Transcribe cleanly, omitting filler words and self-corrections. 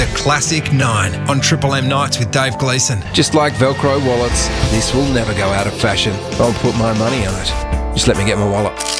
The Classic 9 on Triple M Nights with Dave Gleeson. Just like Velcro wallets, this will never go out of fashion. I'll put my money on it. Just let me get my wallet.